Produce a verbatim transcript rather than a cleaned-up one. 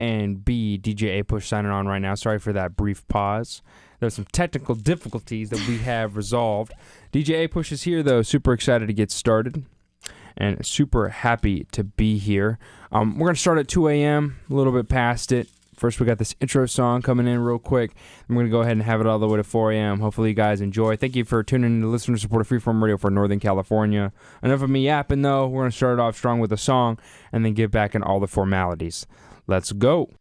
and B, D J A Push signing on right now. Sorry for that brief pause. There's some technical difficulties that we have resolved. D J A Push is here, though. Super excited to get started and super happy to be here. Um, we're going to start at two a.m., a little bit past it. First, we got this intro song coming in real quick. I'm going to go ahead and have it all the way to four a.m. Hopefully you guys enjoy. Thank you for tuning in to listener support of Freeform Radio for Northern California. Enough of me yapping, though. We're going to start it off strong with a song and then get back in all the formalities. Let's go.